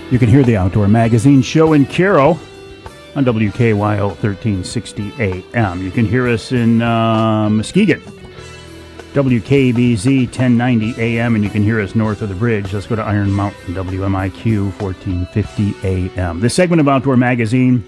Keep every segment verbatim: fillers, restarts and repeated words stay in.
You can hear the Outdoor Magazine show in Caro on W K Y O thirteen sixty A M. You can hear us in uh, Muskegon, W K B Z ten ninety A M, and you can hear us north of the bridge. Let's go to Iron Mountain, W M I Q fourteen fifty A M. This segment of Outdoor Magazine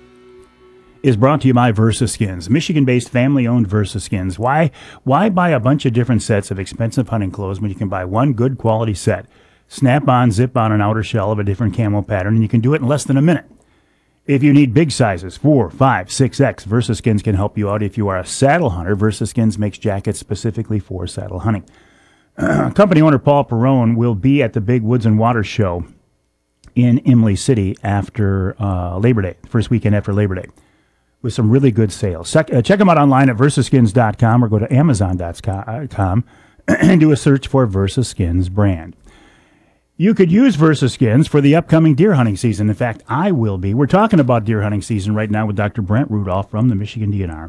is brought to you by VersaSkins, Michigan-based family-owned VersaSkins. Why, why buy a bunch of different sets of expensive hunting clothes when you can buy one good quality set? Snap-on, zip-on, an outer shell of a different camo pattern, and you can do it in less than a minute. If you need big sizes, four, five, six X, VersaSkins can help you out. If you are a saddle hunter, VersaSkins makes jackets specifically for saddle hunting. Uh, company owner Paul Perrone will be at the Big Woods and Water Show in Imlay City after uh, Labor Day, first weekend after Labor Day, with some really good sales. Check, uh, check them out online at versaskins dot com or go to amazon dot com and do a search for VersaSkins brand. You could use VersaSkins for the upcoming deer hunting season. In fact, I will be. We're talking about deer hunting season right now with Doctor Brent Rudolph from the Michigan D N R.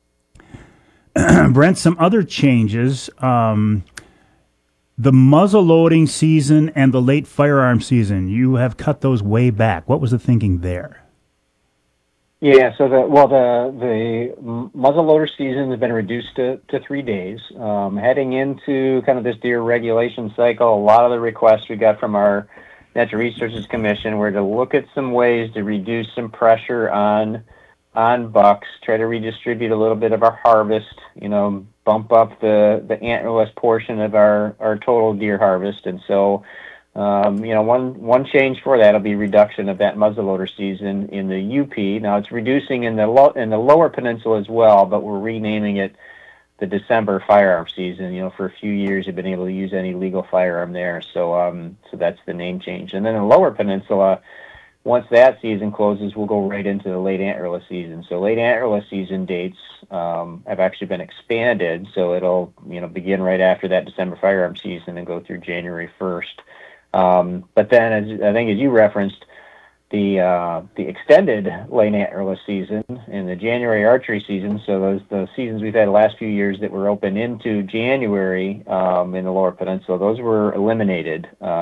Brent, some other changes. Um, the muzzle loading season and the late firearm season, you have cut those way back. What was the thinking there? Yeah, so the well, the the muzzleloader season has been reduced to, to three days. Um, heading into kind of this deer regulation cycle, a lot of the requests we got from our Natural Resources Commission were to look at some ways to reduce some pressure on on bucks, try to redistribute a little bit of our harvest, you know, bump up the the antlerless portion of our our total deer harvest, and so. Um, you know, one one change for that will be reduction of that muzzleloader season in the U P. Now it's reducing in the lo- in the lower peninsula as well, but we're renaming it the December firearm season. You know, for a few years you've been able to use any legal firearm there, so um, so that's the name change. And then in the lower peninsula, once that season closes, we'll go right into the late antlerless season. So late antlerless season dates um, have actually been expanded, so it'll you know begin right after that December firearm season and go through January first. Um, but then, as, I think as you referenced, the uh, the extended late antlerless season and the January archery season, so those the seasons we've had the last few years that were open into January um, in the Lower Peninsula, those were eliminated. Uh,